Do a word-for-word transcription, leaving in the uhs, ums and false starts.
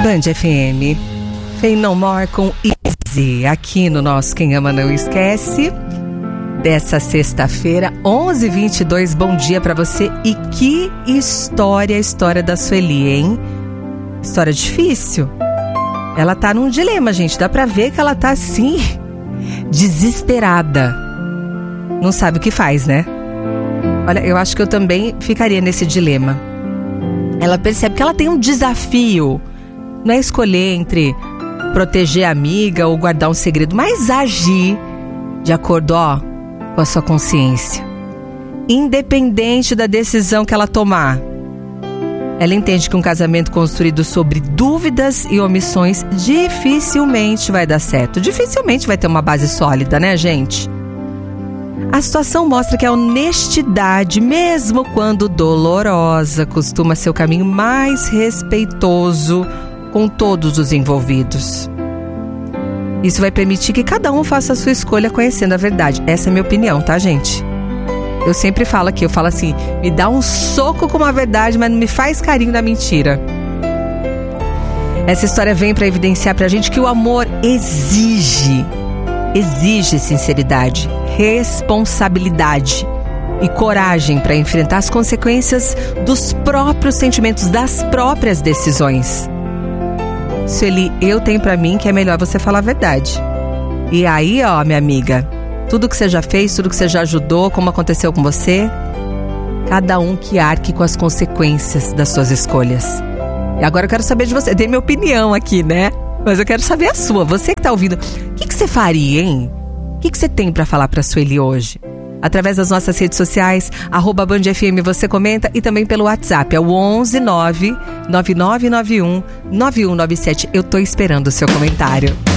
Band F M, Fey No More com Easy, aqui no nosso Quem Ama Não Esquece, dessa sexta-feira, onze e vinte e dois. Bom dia pra você. E que história, a história da Sueli, hein? História difícil. Ela tá num dilema, gente, dá pra ver que ela tá assim, desesperada. Não sabe o que faz, né? Olha, eu acho que eu também ficaria nesse dilema. Ela percebe que ela tem um desafio. Não é escolher entre proteger a amiga ou guardar um segredo, mas agir de acordo, ó, com a sua consciência. Independente da decisão que ela tomar. Ela entende que um casamento construído sobre dúvidas e omissões dificilmente vai dar certo. Dificilmente vai ter uma base sólida, né, gente? A situação mostra que a honestidade, mesmo quando dolorosa, costuma ser o caminho mais respeitoso com todos os envolvidos. Isso vai permitir que cada um faça a sua escolha conhecendo a verdade. Essa é a minha opinião, tá, gente? Eu sempre falo aqui, eu falo assim, me dá um soco com a verdade, mas não me faz carinho da mentira. Essa história vem para evidenciar pra gente que o amor exige, exige sinceridade, responsabilidade e coragem para enfrentar as consequências dos próprios sentimentos, das próprias decisões. Sueli, eu tenho pra mim que é melhor você falar a verdade. E aí, ó, minha amiga, tudo que você já fez, tudo que você já ajudou, como aconteceu com você, cada um que arque com as consequências das suas escolhas. E agora eu quero saber de você, dei minha opinião aqui, né? Mas eu quero saber a sua, você que tá ouvindo. O que, que você faria, hein? O que, que você tem pra falar pra Sueli hoje? Através das nossas redes sociais, arroba Band F M, você comenta, e também pelo WhatsApp, é o onze nove nove nove nove um nove um nove sete. Eu tô esperando o seu comentário.